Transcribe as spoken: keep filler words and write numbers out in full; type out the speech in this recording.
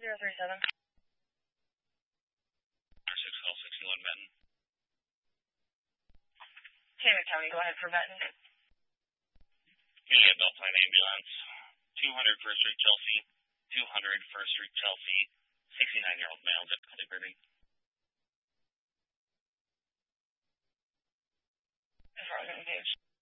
zero three seven. six L sixty-one Benton. Tama County, go ahead for Benton. Juliet Beltline Ambulance. two hundred First Street, Chelsea. two hundred First Street, Chelsea. sixty-nine-year-old male, zip code Liberty. Affirmative, engaged.